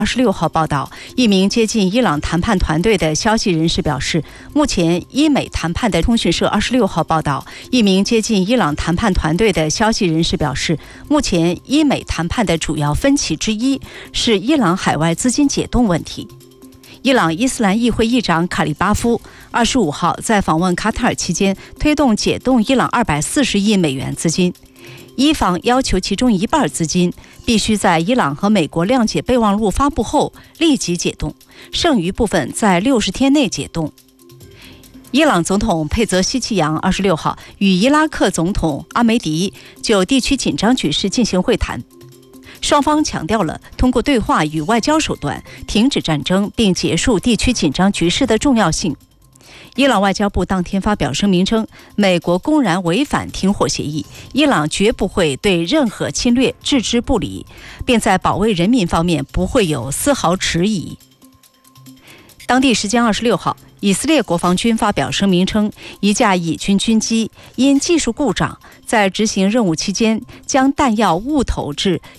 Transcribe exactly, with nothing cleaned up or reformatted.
二十六号报道，一名接近伊朗谈判团队的消息人士表示，目前伊美谈判的通讯社二十六号报道，一名接近伊朗谈判团队的消息人士表示，目前伊美谈判的主要分歧之一是伊朗海外资金解冻问题。伊朗伊斯兰议会议长卡利巴夫二十五号在访问卡塔尔期间，推动解冻伊朗二百四十亿美元资金。伊方要求其中一半资金必须在伊朗和美国谅解备忘录发布后立即解冻，剩余部分在六十天内解冻。伊朗总统佩泽希奇扬二十六号与伊拉克总统阿梅迪就地区紧张局势进行会谈，双方强调了通过对话与外交手段停止战争并结束地区紧张局势的重要性。伊朗外交部当天发表声明称，美国公然违反停火协议，伊朗绝不会对任何侵略置之不理，并在保卫人民方面不会有丝毫迟疑。当地时间二十六号，以色列国防军发表声明称，一架以军军机因技术故障，在执行任务期间将弹药误投至